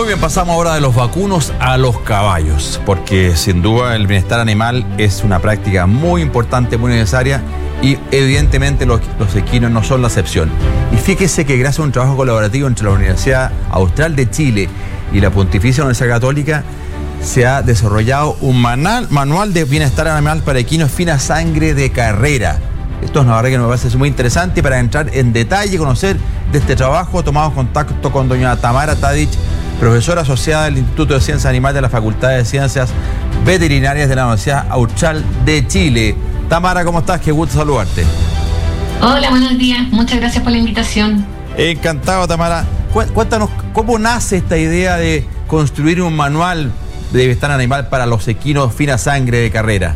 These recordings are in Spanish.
bien, pasamos ahora de los vacunos a los caballos, porque sin duda el bienestar animal es una práctica muy importante, muy necesaria, y evidentemente los equinos no son la excepción. Y fíjese que gracias a un trabajo colaborativo entre la Universidad Austral de Chile y la Pontificia Universidad Católica, se ha desarrollado un manual de bienestar animal para equinos fina sangre de carrera. Esto es una verdad que me parece muy interesante. Para entrar en detalle y conocer de este trabajo, tomamos contacto con doña Tamara Tadic, profesora asociada del Instituto de Ciencias Animales de la Facultad de Ciencias Veterinarias de la Universidad Austral de Chile. Tamara, ¿cómo estás? Qué gusto saludarte. Hola, buenos días. Muchas gracias por la invitación. Encantado, Tamara. Cuéntanos, ¿cómo nace esta idea de construir un manual de bienestar animal para los equinos fina sangre de carrera?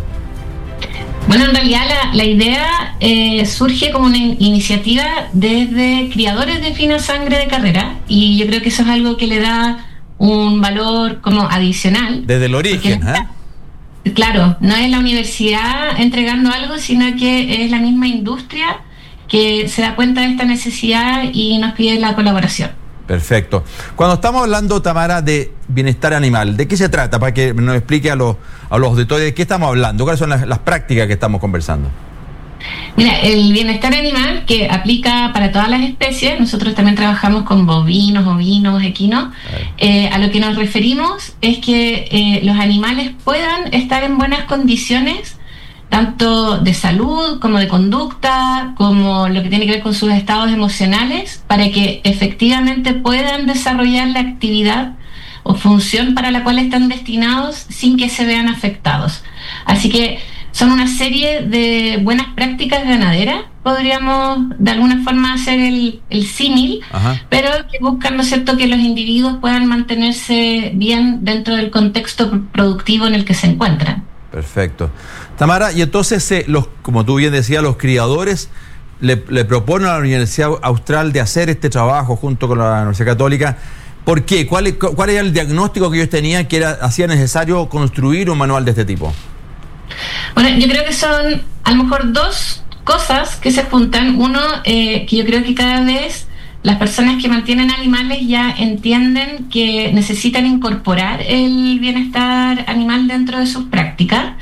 Bueno, en realidad la idea surge como una iniciativa desde criadores de fina sangre de carrera, y yo creo que eso es algo que le da un valor como adicional. Desde el origen, Claro, no es la universidad entregando algo, sino que es la misma industria que se da cuenta de esta necesidad y nos pide la colaboración. Perfecto. Cuando estamos hablando, Tamara, de bienestar animal, ¿de qué se trata? Para que nos explique a los auditores de qué estamos hablando, cuáles son las prácticas que estamos conversando. Mira, el bienestar animal, que aplica para todas las especies, nosotros también trabajamos con bovinos, ovinos, equinos. A lo que nos referimos es que los animales puedan estar en buenas condiciones, tanto de salud como de conducta, como lo que tiene que ver con sus estados emocionales, para que efectivamente puedan desarrollar la actividad o función para la cual están destinados sin que se vean afectados. Así que son una serie de buenas prácticas ganaderas, podríamos de alguna forma hacer el símil, pero que buscan, ¿no es cierto?, que los individuos puedan mantenerse bien dentro del contexto productivo en el que se encuentran. Perfecto. Tamara, y entonces, como tú bien decías, los criadores le proponen a la Universidad Austral de hacer este trabajo junto con la Universidad Católica. ¿Por qué? ¿Cuál era el diagnóstico que ellos tenían que hacía necesario construir un manual de este tipo? Bueno, yo creo que son a lo mejor dos cosas que se juntan. Uno, que yo creo que cada vez las personas que mantienen animales ya entienden que necesitan incorporar el bienestar animal dentro de sus prácticas,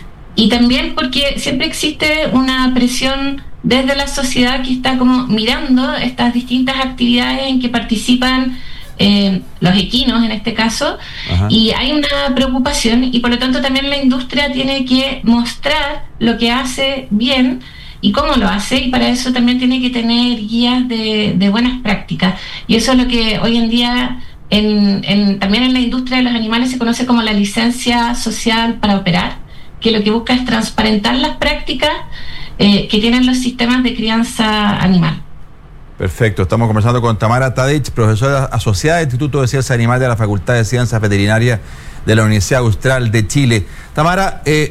y también porque siempre existe una presión desde la sociedad que está como mirando estas distintas actividades en que participan los equinos en este caso. Y hay una preocupación, y por lo tanto también la industria tiene que mostrar lo que hace bien y cómo lo hace, y para eso también tiene que tener guías de buenas prácticas, y eso es lo que hoy en día también en la industria de los animales se conoce como la licencia social para operar, que lo que busca es transparentar las prácticas que tienen los sistemas de crianza animal. Perfecto, estamos conversando con Tamara Tadic, profesora asociada del Instituto de Ciencias Animales de la Facultad de Ciencias Veterinarias de la Universidad Austral de Chile. Tamara,